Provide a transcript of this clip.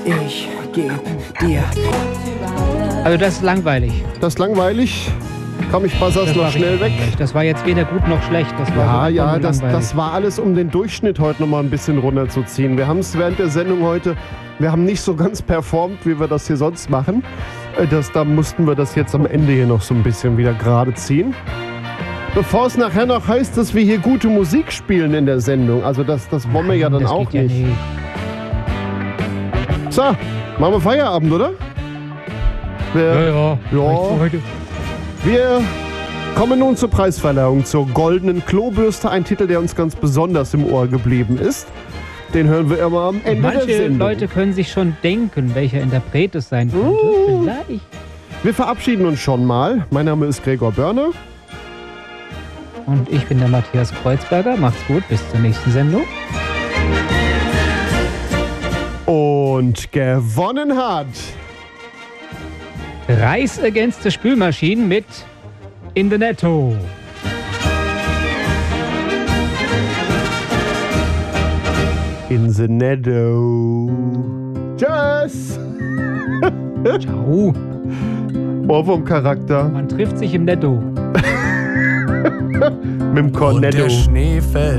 Ich geb dir. Also das ist langweilig. Das ist langweilig. Komm, ich passe das noch schnell weg. Das war jetzt weder gut noch schlecht. Das war das war alles, um den Durchschnitt heute nochmal ein bisschen runterzuziehen. Wir haben es während der Sendung heute, wir haben nicht so ganz performt, wie wir das hier sonst machen. Da mussten wir das jetzt am Ende hier noch so ein bisschen wieder gerade ziehen. Bevor es nachher noch heißt, dass wir hier gute Musik spielen in der Sendung. Also das wollen wir ja dann das auch geht nicht. Ja nicht. So, machen wir Feierabend, oder? Ja. Wir kommen nun zur Preisverleihung, zur Goldenen Klobürste. Ein Titel, der uns ganz besonders im Ohr geblieben ist. Den hören wir immer am Ende der Manche Sendung. Leute können sich schon denken, welcher Interpret es sein könnte. Vielleicht. Wir verabschieden uns schon mal. Mein Name ist Gregor Börne. Und ich bin der Matthias Kreuzberger. Macht's gut, bis zur nächsten Sendung. Und gewonnen hat Rise Against the Spülmaschinen mit In the Netto. In the Netto. Tschüss. Ciao. Oh, vom Charakter. Man trifft sich im Netto. Mit dem Cornetto. Und der Schnee fällt.